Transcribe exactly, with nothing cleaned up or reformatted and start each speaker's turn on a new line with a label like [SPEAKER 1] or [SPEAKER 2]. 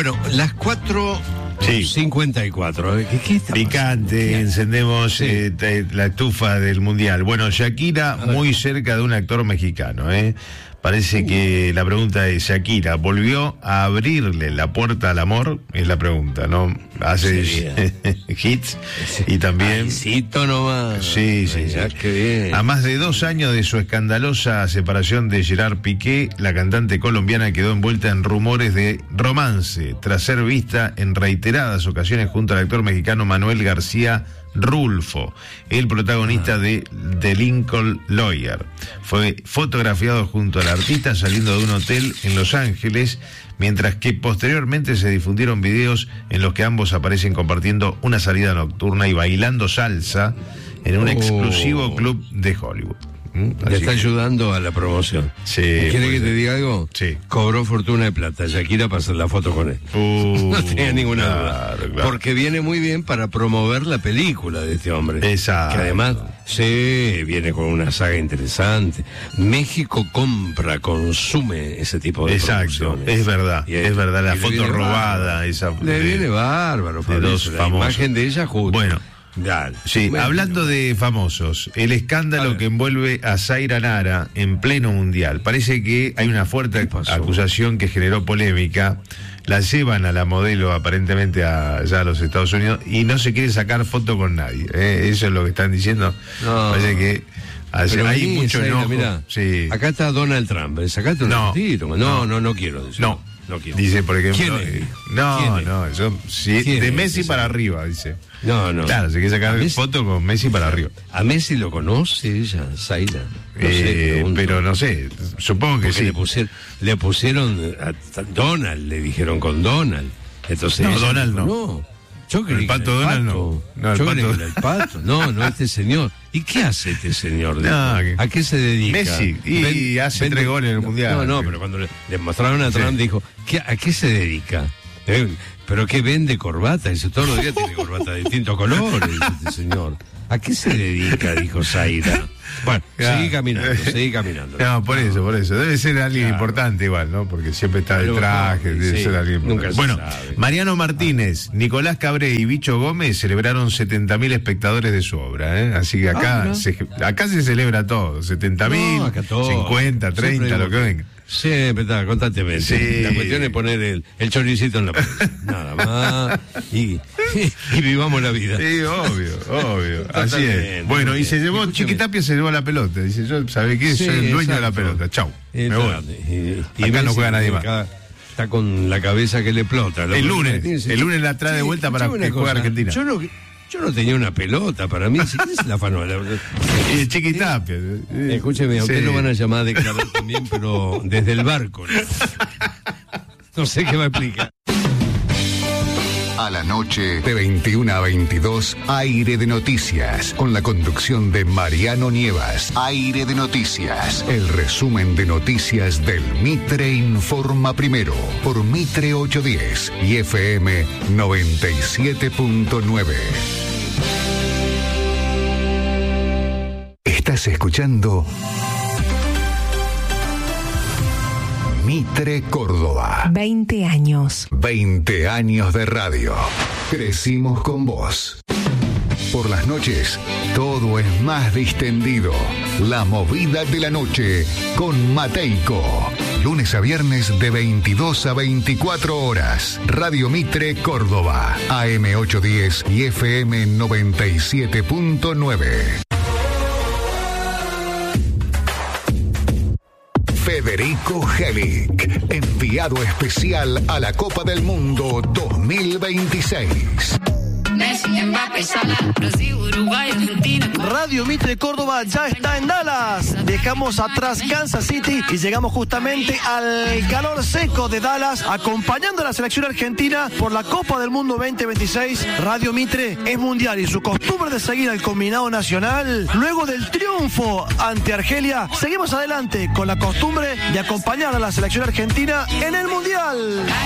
[SPEAKER 1] Bueno, las cuatro
[SPEAKER 2] Sí.
[SPEAKER 1] cincuenta y cuatro. ¿Qué, qué está
[SPEAKER 2] Picante,
[SPEAKER 1] pasando?
[SPEAKER 2] encendemos
[SPEAKER 1] Sí.
[SPEAKER 2] eh, te- la estufa del Mundial. Bueno, Shakira
[SPEAKER 1] A ver.
[SPEAKER 2] muy cerca de un actor mexicano, ¿eh? Parece que la pregunta es, ¿Shakira volvió a abrirle la puerta al amor? Es la pregunta, ¿no? Hace hits y también...
[SPEAKER 1] Aisito nomás.
[SPEAKER 2] Sí, sí,
[SPEAKER 1] Mirá,
[SPEAKER 2] sí.
[SPEAKER 1] qué bien.
[SPEAKER 2] A más de dos años de su escandalosa separación de Gerard Piqué, la cantante colombiana quedó envuelta en rumores de romance, tras ser vista en reiteradas ocasiones junto al actor mexicano Manuel García Rulfo, el protagonista de The Lincoln Lawyer. Fue fotografiado junto al artista saliendo de un hotel en Los Ángeles, mientras que posteriormente se difundieron videos en los que ambos aparecen compartiendo una salida nocturna y bailando salsa en un
[SPEAKER 1] Oh.
[SPEAKER 2] exclusivo club de Hollywood. ¿Mm?
[SPEAKER 1] Le
[SPEAKER 2] Así
[SPEAKER 1] está
[SPEAKER 2] que-
[SPEAKER 1] ayudando a la promoción.
[SPEAKER 2] Sí,
[SPEAKER 1] ¿Quiere
[SPEAKER 2] puede
[SPEAKER 1] que
[SPEAKER 2] ser.
[SPEAKER 1] te diga algo?
[SPEAKER 2] Sí.
[SPEAKER 1] Cobró fortuna de plata. Shakira para hacer la foto con él.
[SPEAKER 2] Uh,
[SPEAKER 1] No tenía ninguna
[SPEAKER 2] claro,
[SPEAKER 1] duda.
[SPEAKER 2] claro.
[SPEAKER 1] Porque viene muy bien para promover la película de este hombre.
[SPEAKER 2] Exacto.
[SPEAKER 1] Que además, sí, viene con una saga interesante. México compra, consume ese tipo de
[SPEAKER 2] Exacto,
[SPEAKER 1] producciones.
[SPEAKER 2] es verdad,
[SPEAKER 1] Y
[SPEAKER 2] es verdad, la
[SPEAKER 1] y le
[SPEAKER 2] foto
[SPEAKER 1] viene
[SPEAKER 2] robada,
[SPEAKER 1] bárbaro.
[SPEAKER 2] esa
[SPEAKER 1] Le
[SPEAKER 2] de-
[SPEAKER 1] viene bárbaro,
[SPEAKER 2] de
[SPEAKER 1] Fabricio,
[SPEAKER 2] dos
[SPEAKER 1] la
[SPEAKER 2] famosos.
[SPEAKER 1] imagen de ella justo.
[SPEAKER 2] Bueno.
[SPEAKER 1] Dale.
[SPEAKER 2] Sí,
[SPEAKER 1] Bueno.
[SPEAKER 2] hablando de famosos, el
[SPEAKER 1] A
[SPEAKER 2] escándalo
[SPEAKER 1] ver.
[SPEAKER 2] que envuelve a Zaira Nara en pleno mundial. Parece que hay una fuerte
[SPEAKER 1] ¿Qué pasó?
[SPEAKER 2] acusación que generó polémica. La llevan a la modelo aparentemente a, allá a los Estados Unidos y no se quiere sacar foto con nadie. ¿eh? Eso es lo que están diciendo.
[SPEAKER 1] No.
[SPEAKER 2] Parece que hace-
[SPEAKER 1] Pero
[SPEAKER 2] hay
[SPEAKER 1] vení,
[SPEAKER 2] mucho
[SPEAKER 1] Zaira,
[SPEAKER 2] enojo.
[SPEAKER 1] mirá,
[SPEAKER 2] Sí.
[SPEAKER 1] acá está Donald Trump. Sacate un
[SPEAKER 2] No.
[SPEAKER 1] ratito. No, no, no, no quiero decir.
[SPEAKER 2] No.
[SPEAKER 1] no quiero.
[SPEAKER 2] Dice, por ejemplo.
[SPEAKER 1] ¿Quién es?
[SPEAKER 2] eh, no,
[SPEAKER 1] ¿Quién es?
[SPEAKER 2] no, yo, sí,
[SPEAKER 1] ¿Quién
[SPEAKER 2] de
[SPEAKER 1] es
[SPEAKER 2] Messi
[SPEAKER 1] ese?
[SPEAKER 2] para arriba, dice.
[SPEAKER 1] No, no.
[SPEAKER 2] Claro, se quiere sacar
[SPEAKER 1] A Messi-
[SPEAKER 2] foto con Messi para arriba.
[SPEAKER 1] ¿A Messi lo conoce ella, Zaira? No sé,
[SPEAKER 2] Eh,
[SPEAKER 1] pregunto.
[SPEAKER 2] pero no sé, supongo que
[SPEAKER 1] Porque
[SPEAKER 2] sí.
[SPEAKER 1] le pusieron, le pusieron a Donald, le dijeron con Donald. Entonces
[SPEAKER 2] No,
[SPEAKER 1] ella
[SPEAKER 2] Donald
[SPEAKER 1] dijo,
[SPEAKER 2] no.
[SPEAKER 1] Yo creí
[SPEAKER 2] El
[SPEAKER 1] que
[SPEAKER 2] pato
[SPEAKER 1] era
[SPEAKER 2] Donald no. No, el
[SPEAKER 1] Yo
[SPEAKER 2] pato-
[SPEAKER 1] creí que era el pato. No, no este señor. ¿Y qué hace este señor?
[SPEAKER 2] No, que-
[SPEAKER 1] ¿A qué se dedica?
[SPEAKER 2] Messi, y hace tres goles en el
[SPEAKER 1] no,
[SPEAKER 2] Mundial.
[SPEAKER 1] No, no, pero cuando le, le mostraron a
[SPEAKER 2] Sí.
[SPEAKER 1] Trump dijo, ¿qué, ¿a qué se dedica? Eh, ¿Pero qué vende corbata? Dice, todos los días tiene corbata de distintos colores, dice este señor. ¿A qué se dedica? Dijo Zaira. Bueno,
[SPEAKER 2] Claro.
[SPEAKER 1] seguí caminando, seguí caminando.
[SPEAKER 2] No, por eso, por eso. Debe ser alguien
[SPEAKER 1] Claro.
[SPEAKER 2] importante igual, ¿no? Porque siempre está de
[SPEAKER 1] Pero,
[SPEAKER 2] traje,
[SPEAKER 1] no,
[SPEAKER 2] debe
[SPEAKER 1] sí,
[SPEAKER 2] ser alguien
[SPEAKER 1] nunca
[SPEAKER 2] importante.
[SPEAKER 1] se
[SPEAKER 2] Bueno,
[SPEAKER 1] sabe.
[SPEAKER 2] Mariano Martínez, Nicolás Cabré y Bicho Gómez celebraron setenta mil espectadores de su obra, ¿eh? Así que acá,
[SPEAKER 1] Ah, mira.
[SPEAKER 2] se, acá se celebra todo, setenta mil,
[SPEAKER 1] No, acá todo.
[SPEAKER 2] cincuenta, treinta,
[SPEAKER 1] Siempre
[SPEAKER 2] lo que venga.
[SPEAKER 1] Siempre está, constantemente.
[SPEAKER 2] Sí.
[SPEAKER 1] La cuestión es poner el, el choricito en la pared. Nada más. Y, y vivamos la vida.
[SPEAKER 2] Sí, obvio, obvio. Así
[SPEAKER 1] Totalmente,
[SPEAKER 2] es. Bueno, y se llevó,
[SPEAKER 1] Escúchame.
[SPEAKER 2] Chiquitapia se llevó la pelota. Dice, yo, ¿sabe qué?
[SPEAKER 1] Sí,
[SPEAKER 2] Soy el dueño de la
[SPEAKER 1] exacto.
[SPEAKER 2] pelota. Chau.
[SPEAKER 1] Eh,
[SPEAKER 2] Me voy.
[SPEAKER 1] y- y
[SPEAKER 2] Acá no
[SPEAKER 1] Messi
[SPEAKER 2] juega nadie más.
[SPEAKER 1] acá Está con la cabeza que le explota.
[SPEAKER 2] El lunes, el lunes la trae de vuelta para
[SPEAKER 1] escuchame
[SPEAKER 2] que
[SPEAKER 1] una
[SPEAKER 2] juegue
[SPEAKER 1] cosa.
[SPEAKER 2] Argentina.
[SPEAKER 1] Yo no, yo no tenía una pelota para mí. Si quieres la afanó.
[SPEAKER 2] Y el Chiquitapia. eh,
[SPEAKER 1] Escúcheme, a usted
[SPEAKER 2] sí.
[SPEAKER 1] lo van a llamar a declarar también, pero desde el barco. ¿no? No sé qué va a explicar.
[SPEAKER 3] A la noche, de veintiuna a veintidós, Aire de Noticias, con la conducción de Mariano Nievas. Aire de Noticias, el resumen de noticias del Mitre Informa Primero, por Mitre ochocientos diez y F M noventa y siete punto nueve. Estás escuchando Mitre Córdoba.
[SPEAKER 4] veinte años.
[SPEAKER 3] veinte años de radio. Crecimos con vos. Por las noches, todo es más distendido. La movida de la noche con Mateico. Lunes a viernes de veintidós a veinticuatro horas. Radio Mitre Córdoba. A M ochocientos diez y F M noventa y siete punto nueve. Federico Helic, enviado especial a la Copa del Mundo dos mil veintiséis.
[SPEAKER 5] Messi, Mbappé, Salah, Brasil, Uruguay, Argentina.
[SPEAKER 6] Radio Mitre Córdoba ya está en Dallas. Dejamos atrás Kansas City y llegamos justamente al calor seco de Dallas, acompañando a la selección argentina por la Copa del Mundo veinte veintiséis. Radio Mitre es mundial y su costumbre de seguir al combinado nacional. Luego del triunfo ante Argelia, seguimos adelante con la costumbre de acompañar a la selección argentina en el mundial.